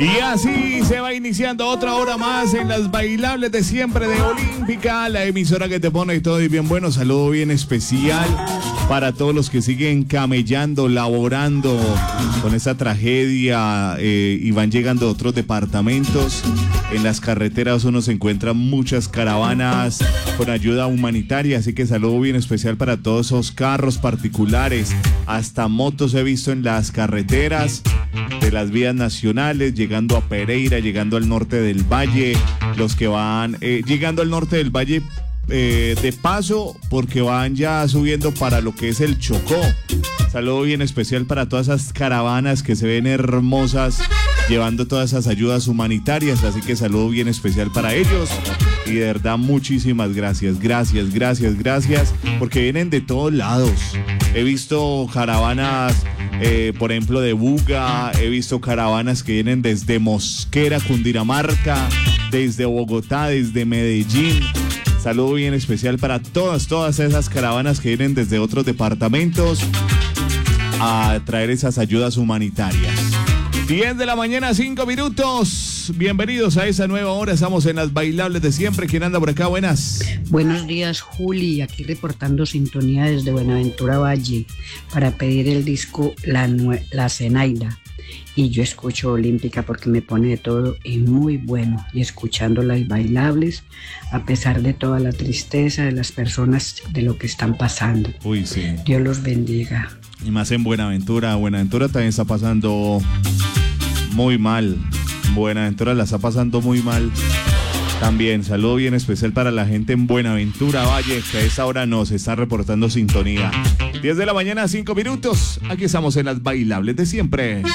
Y así se va iniciando otra hora más en las bailables de siempre de Olímpica, la emisora que te pone todo y bien bueno. Saludo bien especial para todos los que siguen camellando, laborando con esta tragedia y van llegando a otros departamentos. En las carreteras uno se encuentra muchas caravanas con ayuda humanitaria, así que saludo bien especial para todos esos carros particulares, hasta motos he visto en las carreteras de las vías nacionales, llegando a Pereira, llegando al norte del valle, los que van llegando al norte del valle de paso, porque van ya subiendo para lo que es el Chocó. Saludo bien especial para todas esas caravanas que se ven hermosas, llevando todas esas ayudas humanitarias, así que saludo bien especial para ellos. Y de verdad, muchísimas gracias, porque vienen de todos lados. He visto caravanas, por ejemplo, de Buga, he visto caravanas que vienen desde Mosquera, Cundinamarca, desde Bogotá, desde Medellín. Saludo bien especial para todas esas caravanas que vienen desde otros departamentos a traer esas ayudas humanitarias. 10 de la mañana, 5 minutos. Bienvenidos a esa nueva hora. Estamos en las bailables de siempre. ¿Quién anda por acá? Buenas. Buenos días, Juli. Aquí reportando sintonía desde Buenaventura Valle para pedir el disco La Zenaida. Y yo escucho Olímpica porque me pone de todo y muy bueno. Y escuchando las bailables, a pesar de toda la tristeza de las personas, de lo que están pasando. Uy, sí. Dios los bendiga. Y más en Buenaventura. Buenaventura también está pasando muy mal. Buenaventura la está pasando muy mal. También saludo bien especial para la gente en Buenaventura Valle, que a esa hora nos está reportando sintonía. 10 de la mañana, 5 minutos. Aquí estamos en las bailables de siempre.